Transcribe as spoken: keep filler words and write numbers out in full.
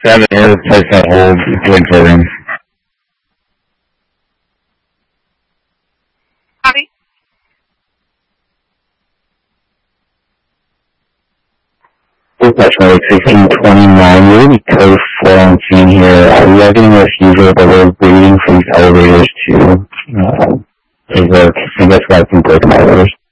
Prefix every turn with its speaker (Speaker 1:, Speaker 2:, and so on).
Speaker 1: Seven is place that hold, wait for him.
Speaker 2: Copy.
Speaker 1: Dispatch sixteen twenty-nine, you're going to be code four on scene here. Uh, we are getting a refusal, but we're waiting for these elevators to, uh, to work. I guess I can break the elevators.